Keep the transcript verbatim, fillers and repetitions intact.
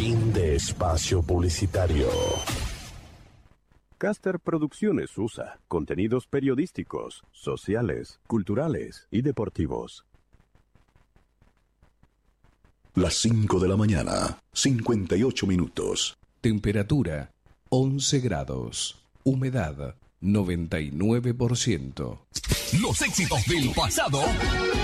Fin de espacio publicitario. Caster Producciones U S A. Contenidos periodísticos, sociales, culturales y deportivos. Las cinco de la mañana, cincuenta y ocho minutos. Temperatura once grados. Humedad noventa y nueve por ciento. Los éxitos del pasado